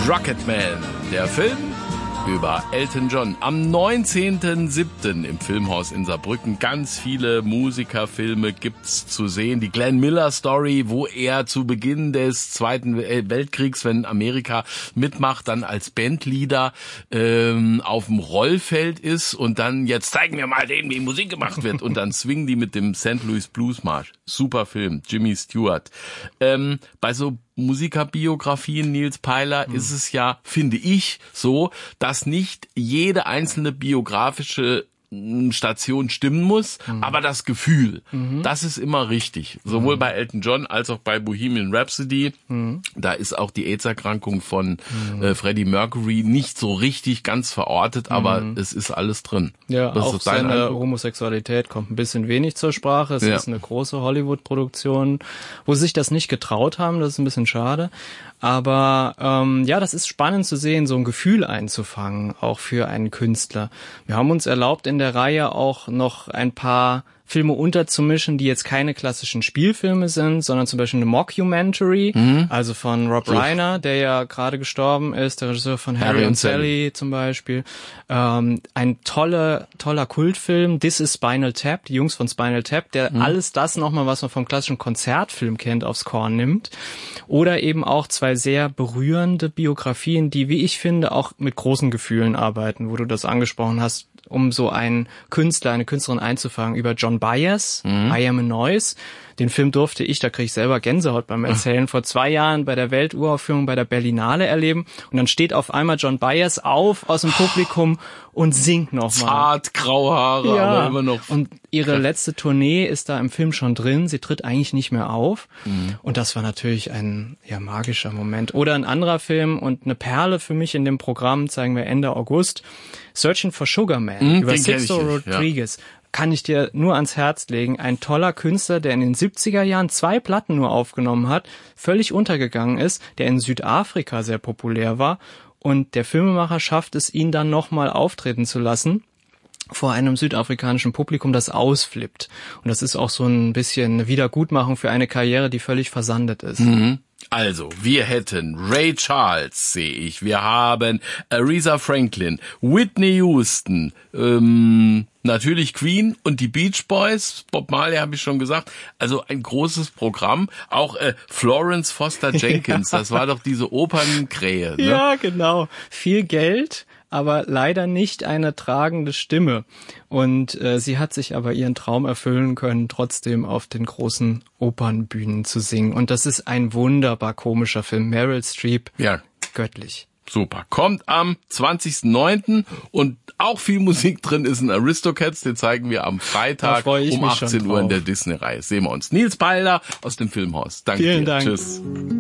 Rocketman, der Film über Elton John. Am 19.07. im Filmhaus in Saarbrücken. Ganz viele Musikerfilme gibt's zu sehen. Die Glenn Miller Story, wo er zu Beginn des Zweiten Weltkriegs, wenn Amerika mitmacht, dann als Bandleader auf dem Rollfeld ist und dann, jetzt zeigen wir mal denen, wie Musik gemacht wird. Und dann swingen die mit dem St. Louis Blues March. Super Film, Jimmy Stewart. Bei so Musikerbiografien, Nils Peiler, ist es ja, finde ich, so, dass nicht jede einzelne biografische Station stimmen muss, aber das Gefühl, das ist immer richtig. Sowohl bei Elton John als auch bei Bohemian Rhapsody. Da ist auch die AIDS-Erkrankung von Freddie Mercury nicht so richtig ganz verortet, aber es ist alles drin. Ja, das auch seine Homosexualität kommt ein bisschen wenig zur Sprache. Es ist eine große Hollywood-Produktion, wo sie sich das nicht getraut haben. Das ist ein bisschen schade. Aber das ist spannend zu sehen, so ein Gefühl einzufangen, auch für einen Künstler. Wir haben uns erlaubt, in der Reihe auch noch ein paar Filme unterzumischen, die jetzt keine klassischen Spielfilme sind, sondern zum Beispiel eine Mockumentary, also von Rob Reiner, der ja gerade gestorben ist, der Regisseur von Harry und Sally zum Beispiel. Ein toller Kultfilm, This is Spinal Tap, die Jungs von Spinal Tap, der alles das nochmal, was man vom klassischen Konzertfilm kennt, aufs Korn nimmt. Oder eben auch zwei sehr berührende Biografien, die, wie ich finde, auch mit großen Gefühlen arbeiten, wo du das angesprochen hast, um so einen Künstler, eine Künstlerin einzufangen, über John Baez, I Am a Noise. Den Film durfte ich, da kriege ich selber Gänsehaut beim Erzählen, vor 2 Jahren bei der Welturaufführung bei der Berlinale erleben. Und dann steht auf einmal John Baez auf aus dem Publikum und singt nochmal. Zart, graue Haare, aber immer noch. Und ihre letzte Tournee ist da im Film schon drin. Sie tritt eigentlich nicht mehr auf. Und das war natürlich ein magischer Moment. Oder ein anderer Film und eine Perle für mich in dem Programm, zeigen wir Ende August, Searching for Sugar Man über Sixto Rodriguez. Kann ich dir nur ans Herz legen. Ein toller Künstler, der in den 70er Jahren 2 Platten nur aufgenommen hat, völlig untergegangen ist, der in Südafrika sehr populär war. Und der Filmemacher schafft es, ihn dann nochmal auftreten zu lassen vor einem südafrikanischen Publikum, das ausflippt. Und das ist auch so ein bisschen eine Wiedergutmachung für eine Karriere, die völlig versandet ist. Also, wir hätten Ray Charles, sehe ich. Wir haben Aretha Franklin, Whitney Houston, natürlich Queen und die Beach Boys. Bob Marley habe ich schon gesagt. Also ein großes Programm. Auch Florence Foster Jenkins, das war doch diese Opernkrähe. Ne? Ja, genau. Viel Geld, aber leider nicht eine tragende Stimme. Und sie hat sich aber ihren Traum erfüllen können, trotzdem auf den großen Opernbühnen zu singen. Und das ist ein wunderbar komischer Film. Meryl Streep, göttlich. Super. Kommt am 20.09. und auch viel Musik drin ist in Aristocats. Den zeigen wir am Freitag um 18 Uhr in der Disney-Reihe. Sehen wir uns. Nils Peiler aus dem Filmhaus. Danke Vielen dir. Dank. Tschüss.